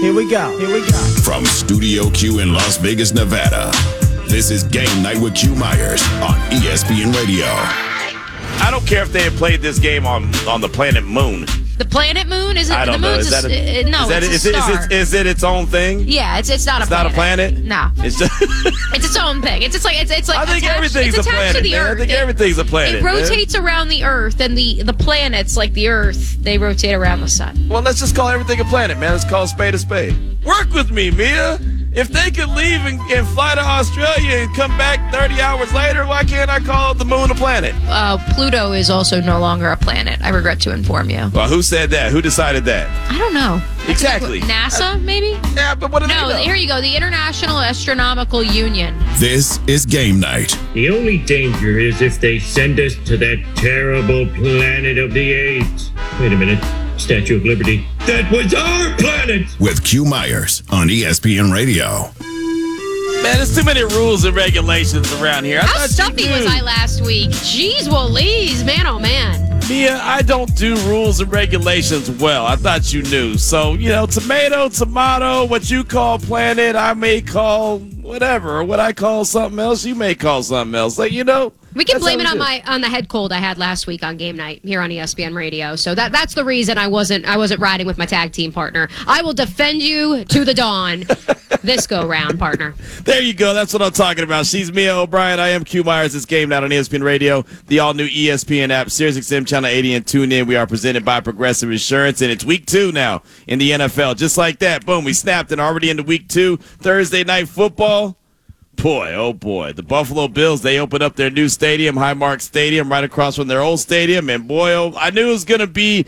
Here we go. From Studio Q in Las Vegas, Nevada, this is Game Night with Q Myers on ESPN Radio. I don't care if they had played this game on the planet Moon. The planet Moon? Is it? I don't know. Is that it's a star. Is it its own thing? Yeah, it's not a planet. It's not a planet? No. It's just it's its own thing. It's like I think everything's a planet, to the man. Earth. I think everything's a planet. It rotates around the Earth, and the planets, like the Earth, they rotate around the sun. Well, let's just call everything a planet, man. Let's call a spade a spade. Work with me, Mia. If they could leave and fly to Australia and come back 30 hours later, why can't I call the moon a planet? Pluto is also no longer a planet. I regret to inform you. Well, who said that? Who decided that? I don't know. Exactly. NASA, maybe? Yeah, but what do they know? No, here you go. The International Astronomical Union. This is Game Night. The only danger is if they send us to that terrible planet of the apes. Wait a minute. Statue of Liberty. That was our planet! With Q Myers on ESPN Radio. Man, there's too many rules and regulations around here. How stuffy was I last week? Jeez Louise, man, oh man. Mia, I don't do rules and regulations well. I thought you knew. So, tomato, what you call planet, I may call whatever. Or what I call something else, you may call something else. We can blame it on the head cold I had last week on Game Night here on ESPN Radio. So that's the reason I wasn't riding with my tag team partner. I will defend you to the dawn this go round, partner. There you go. That's what I'm talking about. She's Mia O'Brien. I am Q Myers. It's Game Night on ESPN Radio, the all-new ESPN app, SiriusXM Channel 80, and TuneIn. We are presented by Progressive Insurance, and it's week 2 now in the NFL. Just like that, boom, we snapped and already into week 2. Thursday night football. Boy, oh boy, the Buffalo Bills, they opened up their new stadium, Highmark Stadium, right across from their old stadium, and boy, I knew it was going to be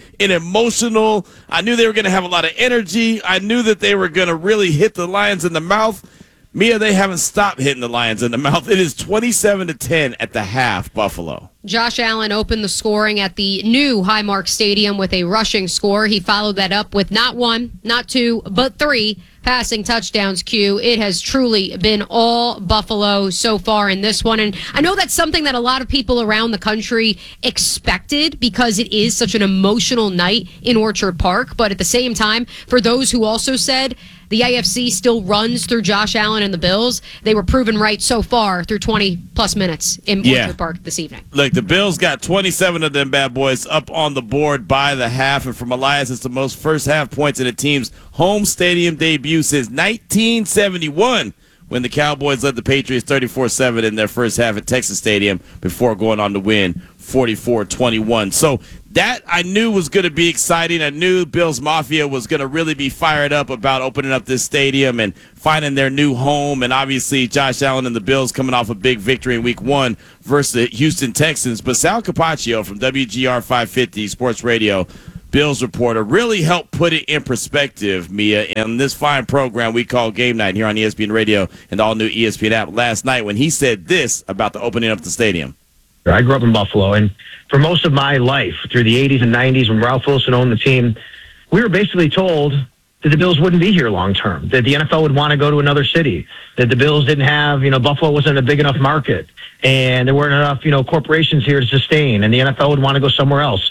I knew they were going to have a lot of energy. I knew that they were going to really hit the Lions in the mouth. Mia, they haven't stopped hitting the Lions in the mouth. It is 27-10 at the half, Buffalo. Josh Allen opened the scoring at the new Highmark Stadium with a rushing score. He followed that up with not 1, not 2, but 3 passing touchdowns, Q. It has truly been all Buffalo so far in this one. And I know that's something that a lot of people around the country expected because it is such an emotional night in Orchard Park. But at the same time, for those who also said the AFC still runs through Josh Allen and the Bills, they were proven right so far through 20-plus minutes in Orchard Park this evening. Look, the Bills got 27 of them bad boys up on the board by the half, and from Elias, it's the most first-half points in the team's home stadium debut since 1971, when the Cowboys led the Patriots 34-7 in their first half at Texas Stadium before going on to win 44-21. So that I knew was going to be exciting. I knew Bills Mafia was going to really be fired up about opening up this stadium and finding their new home. And obviously Josh Allen and the Bills coming off a big victory in week 1 versus the Houston Texans. But Sal Capaccio from WGR 550 Sports Radio, Bills reporter, really helped put it in perspective, Mia, in this fine program we call Game Night here on ESPN Radio and the all-new ESPN app last night when he said this about the opening up the stadium. I grew up in Buffalo, and for most of my life, through the 80s and 90s when Ralph Wilson owned the team, we were basically told that the Bills wouldn't be here long term, that the NFL would want to go to another city, that the Bills didn't have, Buffalo wasn't a big enough market, and there weren't enough, corporations here to sustain, and the NFL would want to go somewhere else.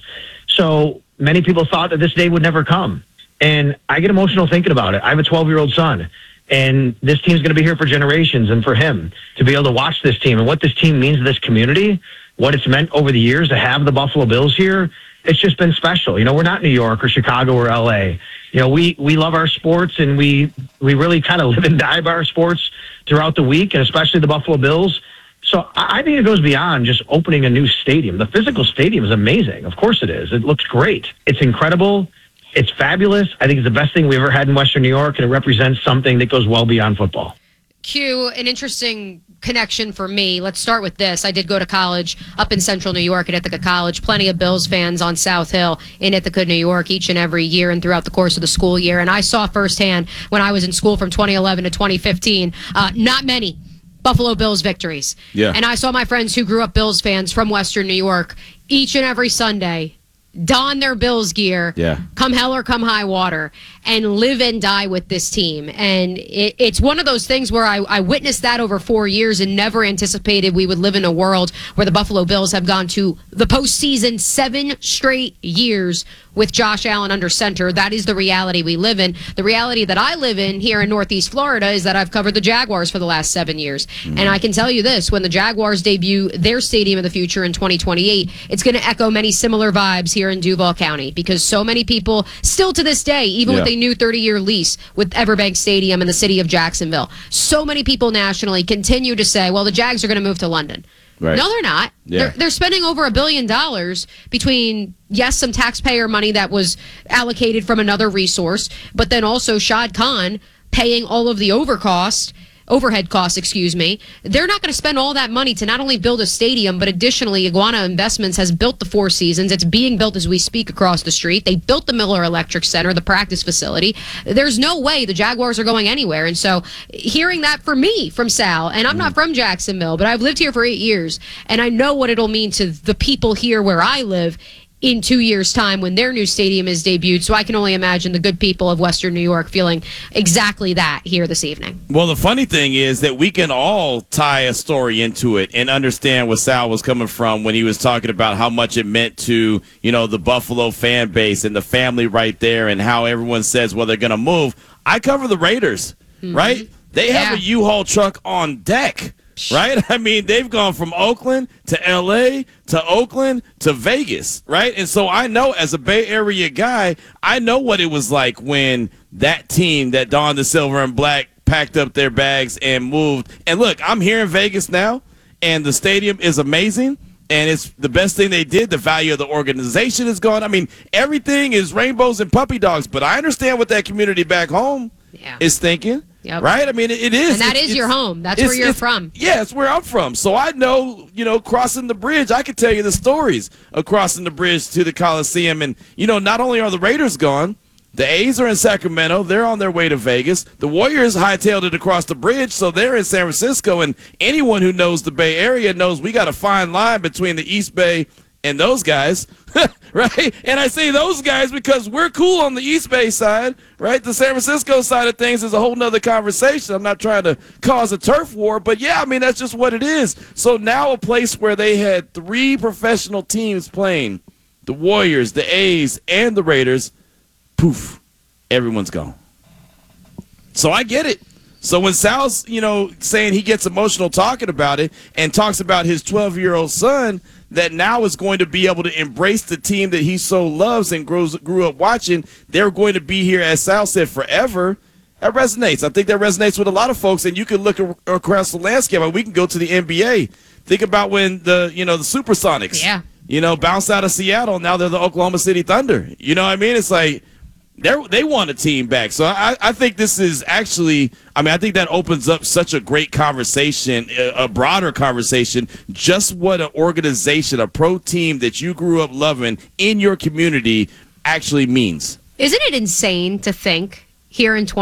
So many people thought that this day would never come. And I get emotional thinking about it. I have a 12-year-old son, and this team's going to be here for generations, and for him to be able to watch this team and what this team means to this community, what it's meant over the years to have the Buffalo Bills here, it's just been special. We're not New York or Chicago or LA. We love our sports, and we really kind of live and die by our sports throughout the week, and especially the Buffalo Bills. So I think it goes beyond just opening a new stadium. The physical stadium is amazing. Of course it is. It looks great. It's incredible. It's fabulous. I think it's the best thing we ever had in Western New York, and it represents something that goes well beyond football. Q, an interesting connection for me. Let's start with this. I did go to college up in central New York at Ithaca College. Plenty of Bills fans on South Hill in Ithaca, New York, each and every year and throughout the course of the school year. And I saw firsthand when I was in school from 2011 to 2015, not many Buffalo Bills victories. Yeah. And I saw my friends who grew up Bills fans from Western New York each and every Sunday don their Bills gear, come hell or come high water, and live and die with this team. And it's one of those things where I witnessed that over 4 years and never anticipated we would live in a world where the Buffalo Bills have gone to the postseason 7 straight years with Josh Allen under center. That is the reality we live in. The reality that I live in here in Northeast Florida is that I've covered the Jaguars for the last 7 years. And I can tell you this, when the Jaguars debut their stadium of the future in 2028, it's going to echo many similar vibes here in Duval County, because so many people still to this day, even with a new 30-year lease with Everbank Stadium in the city of Jacksonville, so many people nationally continue to say, well, the Jags are going to move to London. Right. No, they're not. Yeah. They're spending over $1 billion between, yes, some taxpayer money that was allocated from another resource, but then also Shad Khan paying all of the overhead costs, They're not going to spend all that money to not only build a stadium, but additionally, Iguana Investments has built the Four Seasons. It's being built as we speak across the street. They built the Miller Electric Center, the practice facility. There's no way the Jaguars are going anywhere. And so hearing that from Sal, and I'm not from Jacksonville, but I've lived here for 8 years, and I know what it'll mean to the people here where I live in 2 years' time when their new stadium is debuted. So I can only imagine the good people of Western New York feeling exactly that here this evening. Well, the funny thing is that we can all tie a story into it and understand where Sal was coming from when he was talking about how much it meant to, the Buffalo fan base and the family right there, and how everyone says, well, they're going to move. I cover the Raiders, right? They have a U-Haul truck on deck. Right? I mean, they've gone from Oakland to L.A. to Oakland to Vegas, right? And so I know, as a Bay Area guy, I know what it was like when that team that donned the silver and black packed up their bags and moved. And look, I'm here in Vegas now, and the stadium is amazing, and it's the best thing they did. The value of the organization is gone. I mean, everything is rainbows and puppy dogs, but I understand what that community back home is thinking. Yep. Right? I mean, it is. And that is your home. That's where you're from. Yeah, it's where I'm from. So I know, crossing the bridge, I can tell you the stories of crossing the bridge to the Coliseum. And, not only are the Raiders gone, the A's are in Sacramento. They're on their way to Vegas. The Warriors hightailed it across the bridge, so they're in San Francisco. And anyone who knows the Bay Area knows we got a fine line between the East Bay and those guys, right? And I say those guys because we're cool on the East Bay side, right? The San Francisco side of things is a whole nother conversation. I'm not trying to cause a turf war, but yeah, I mean, that's just what it is. So now a place where they had 3 professional teams playing, the Warriors, the A's, and the Raiders, poof, everyone's gone. So I get it. So when Sal's, saying he gets emotional talking about it and talks about his 12-year-old son that now is going to be able to embrace the team that he so loves and grew up watching, they're going to be here, as Sal said, forever. That resonates. I think that resonates with a lot of folks, and you can look across the landscape. I mean, we can go to the NBA. Think about when the Supersonics, bounced out of Seattle. Now they're the Oklahoma City Thunder. You know what I mean? It's like, they want a team back. So I think this is actually, I think that opens up such a great conversation, a broader conversation, just what an organization, a pro team that you grew up loving in your community actually means. Isn't it insane to think here in